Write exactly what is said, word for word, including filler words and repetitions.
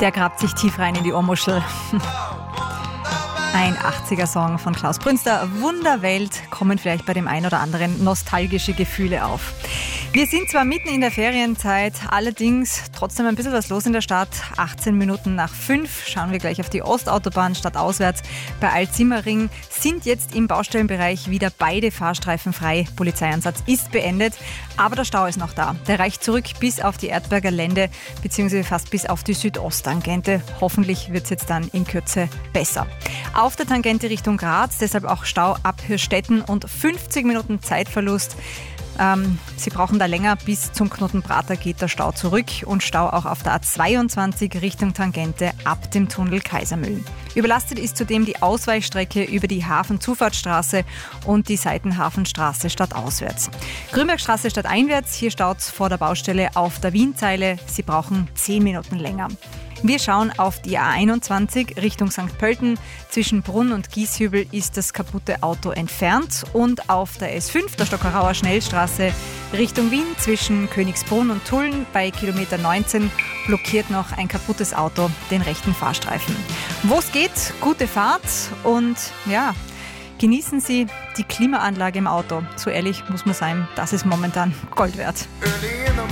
Der grabt sich tief rein in die Ohrmuschel. Ein achtziger-Song von Klaus Brünster. Wunderwelt, kommen vielleicht bei dem einen oder anderen nostalgische Gefühle auf. Wir sind zwar mitten in der Ferienzeit, allerdings trotzdem ein bisschen was los in der Stadt. achtzehn Minuten nach fünf schauen wir gleich auf die Ostautobahn stadtauswärts. Bei Altsimmering sind jetzt im Baustellenbereich wieder beide Fahrstreifen frei. Polizeieinsatz ist beendet, aber der Stau ist noch da. Der reicht zurück bis auf die Erdberger Lände bzw. fast bis auf die Südosttangente. Hoffentlich wird es jetzt dann in Kürze besser. Auf der Tangente Richtung Graz, deshalb auch Stau ab Hürstetten und fünfzig Minuten Zeitverlust. Ähm, Sie brauchen da länger, bis zum Knotenprater geht der Stau zurück und Stau auch auf der A zweiundzwanzig Richtung Tangente ab dem Tunnel Kaisermühlen. Überlastet ist zudem die Ausweichstrecke über die Hafenzufahrtsstraße und die Seitenhafenstraße stadtauswärts. Grünbergstraße stadteinwärts, hier staut es vor der Baustelle auf der Wienzeile. Sie brauchen zehn Minuten länger. Wir schauen auf die A einundzwanzig Richtung Sankt Pölten. Zwischen Brunn und Gieshübel ist das kaputte Auto entfernt. Und auf der S fünf, der Stockerauer Schnellstraße, Richtung Wien zwischen Königsbrunn und Tulln bei Kilometer neunzehn blockiert noch ein kaputtes Auto den rechten Fahrstreifen. Wo es geht, gute Fahrt und ja, genießen Sie die Klimaanlage im Auto. So ehrlich muss man sein, das ist momentan Gold wert.